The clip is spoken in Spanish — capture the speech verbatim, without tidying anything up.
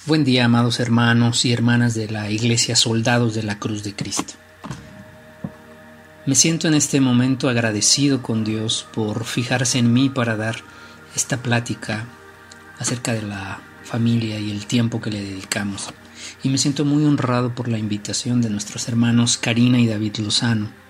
Buen día, amados hermanos y hermanas de la Iglesia Soldados de la Cruz de Cristo. Me siento en este momento agradecido con Dios por fijarse en mí para dar esta plática acerca de la familia y el tiempo que le dedicamos. Y me siento muy honrado por la invitación de nuestros hermanos Karina y David Lozano.